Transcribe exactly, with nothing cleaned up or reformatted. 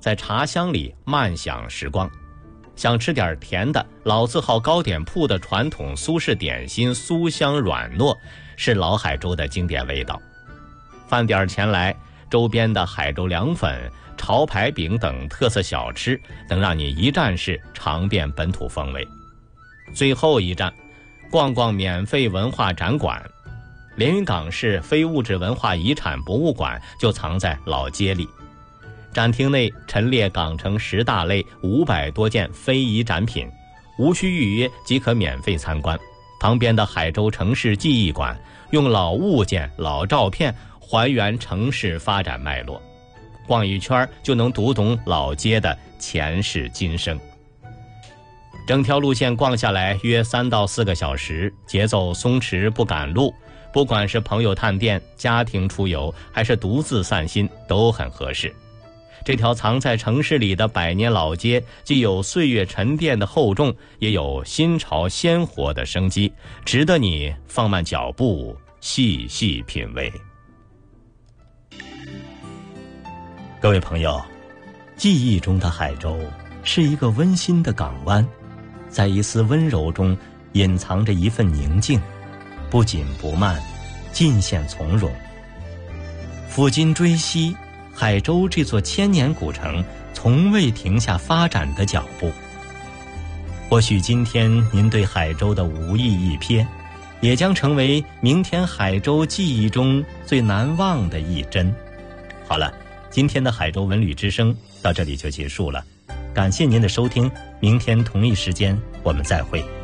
在茶香里慢享时光。想吃点甜的，老字号糕点铺的传统苏式点心酥香软糯，是老海州的经典味道。饭点前来，周边的海州凉粉、潮牌饼等特色小吃能让你一站式尝遍本土风味。最后一站，逛逛免费文化展馆。连云港市非物质文化遗产博物馆就藏在老街里，展厅内陈列港城十大类五百多件非遗展品，无需预约即可免费参观。旁边的海州城市记忆馆用老物件、老照片还原城市发展脉络，逛一圈就能读懂老街的前世今生。整条路线逛下来约三到四个小时，节奏松弛不赶路，不管是朋友探店、家庭出游，还是独自散心，都很合适。这条藏在城市里的百年老街，既有岁月沉淀的厚重，也有新潮鲜活的生机，值得你放慢脚步，细细品味。各位朋友，记忆中的海州是一个温馨的港湾，在一丝温柔中隐藏着一份宁静，不紧不慢，尽显从容。抚今追昔，海州这座千年古城从未停下发展的脚步。或许今天您对海州的无意一瞥，也将成为明天海州记忆中最难忘的一帧。好了，今天的海州文旅之声到这里就结束了，感谢您的收听，明天同一时间我们再会。